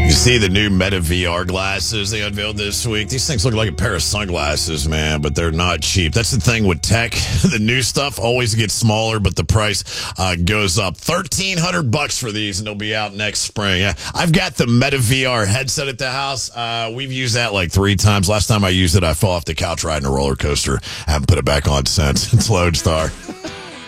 You see the new Meta VR glasses they unveiled this week? These things look like a pair of sunglasses, man, but they're not cheap. That's the thing with tech. The new stuff always gets smaller, but the price goes up. $1,300 for these, and they'll be out next spring. Yeah, I've got the Meta VR headset at the house. We've used that like 3 times. Last time I used it, I fell off the couch riding a roller coaster. I haven't put it back on since. It's Lodestar.